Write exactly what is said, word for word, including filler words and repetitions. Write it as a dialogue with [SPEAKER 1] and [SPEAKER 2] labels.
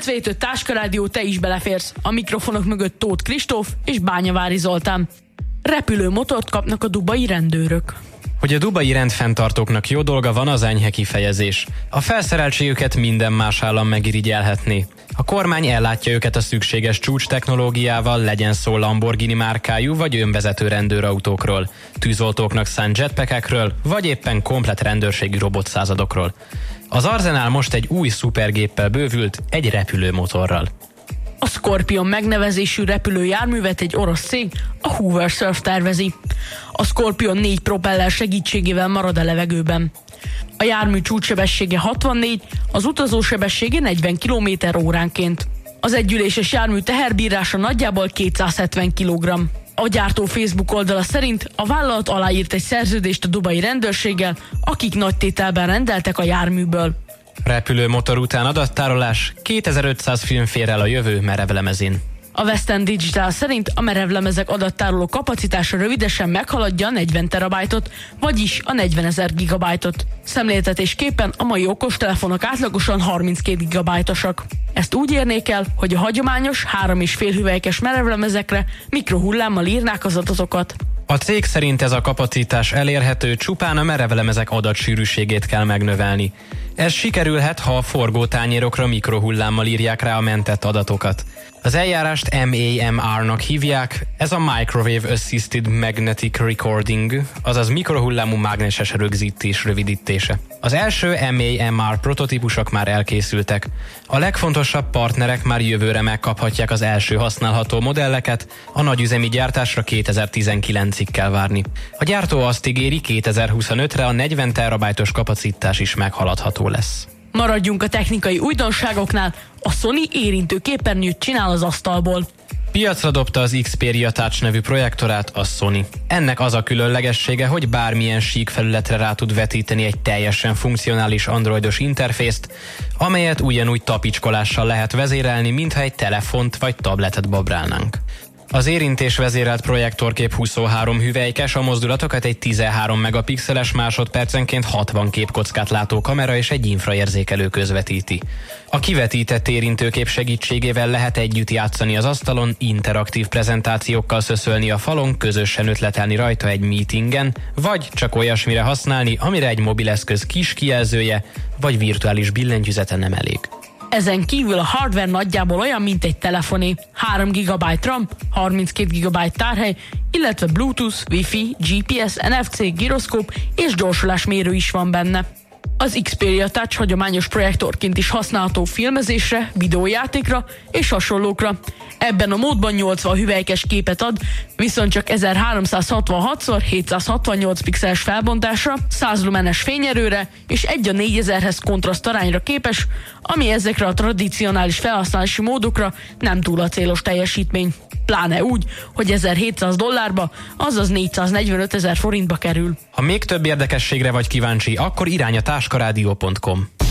[SPEAKER 1] Vétő Táskarádió, te is beleférsz. A mikrofonok mögött Tóth Kristóf és Bányavári Zoltán. Repülőmotort kapnak a dubai rendőrök.
[SPEAKER 2] Hogy a dubai rendfenntartóknak jó dolga van, az enyhe kifejezés. A felszereltségüket minden más állam megirigyelhetné. A kormány ellátja őket a szükséges csúcs technológiával, legyen szó Lamborghini márkájú vagy önvezető rendőrautókról, tűzoltóknak szánt jetpackekről, vagy éppen komplett rendőrségi robotszázadokról. Az arzenál most egy új szupergéppel bővült, egy repülőmotorral.
[SPEAKER 1] A Scorpion megnevezésű repülőjárművet egy orosz cég, a Hoover Surf tervezi. A Scorpion négy propeller segítségével marad a levegőben. A jármű csúcssebessége hatvannégy, az utazó sebessége negyven kilométer óránként. Az együléses jármű teherbírása nagyjából kétszázhetven kilogramm. A gyártó Facebook oldala szerint a vállalat aláírt egy szerződést a dubai rendőrséggel, akik nagy tételben rendeltek a járműből.
[SPEAKER 2] Repülőmotor után adattárolás, kétezer-ötszáz film fér el a jövő merevlemezén.
[SPEAKER 1] A Western Digital szerint a merevlemezek adattároló kapacitása rövidesen meghaladja a negyven terabájtot, vagyis a negyvenezer gigabájtot. Szemléltetésképpen a mai okostelefonok átlagosan harminckét gigabájtosak. Ezt úgy érnék el, hogy a hagyományos három és fél hüvelykes merevlemezekre mikrohullámmal írnák az adatokat.
[SPEAKER 2] A cég szerint ez a kapacitás elérhető, csupán a merevlemezek adatsűrűségét kell megnövelni. Ez sikerülhet, ha a forgótányérokra mikrohullámmal írják rá a mentett adatokat. Az eljárást em á em er-nak hívják, ez a Microwave Assisted Magnetic Recording, azaz mikrohullámú mágneses rögzítés rövidítése. Az első em á em er prototípusok már elkészültek. A legfontosabb partnerek már jövőre megkaphatják az első használható modelleket, a nagyüzemi gyártásra kétezer-tizenkilencig kell várni. A gyártó azt ígéri, kétezer-huszonötre a negyven terabájtos kapacitás is meghaladható lesz.
[SPEAKER 1] Maradjunk a technikai újdonságoknál, a Sony érintő képernyőt csinál az asztalból.
[SPEAKER 2] Piacra dobta az Xperia Touch nevű projektorát a Sony. Ennek az a különlegessége, hogy bármilyen sík felületre rá tud vetíteni egy teljesen funkcionális androidos interfészt, amelyet ugyanúgy tapicskolással lehet vezérelni, mintha egy telefont vagy tabletet babrálnánk. Az érintés vezérelt projektorkép huszonhárom hüvelykes, a mozdulatokat egy tizenhárom megapixeles másodpercenként hatvan képkockát látó kamera és egy infraérzékelő közvetíti. A kivetített érintőkép segítségével lehet együtt játszani az asztalon, interaktív prezentációkkal szöszölni a falon, közösen ötletelni rajta egy meetingen, vagy csak olyasmire használni, amire egy mobileszköz kis kijelzője vagy virtuális billentyűzete nem elég.
[SPEAKER 1] Ezen kívül a hardware nagyjából olyan, mint egy telefoné. három gigabyte RAM, harminckét gigabyte tárhely, illetve Bluetooth, Wi-Fi, gé pé es, en ef cé, gyroszkóp és gyorsulásmérő is van benne. Az Xperia Touch hagyományos projektorként is használható filmezésre, videójátékra és hasonlókra. Ebben a módban nyolcvan hüvelykes képet ad, viszont csak ezerháromszázhatvanhat szor hétszázhatvannyolc pixeles felbontásra, száz lumenes fényerőre és egy a négyezerhez kontraszt arányra képes, ami ezekre a tradicionális felhasználási módokra nem túl a célos teljesítmény. Pláne úgy, hogy ezerhétszáz dollárba, azaz négyszáznegyvenötezer forintba kerül.
[SPEAKER 2] Ha még több érdekességre vagy kíváncsi, akkor irány a táskarádió pont com.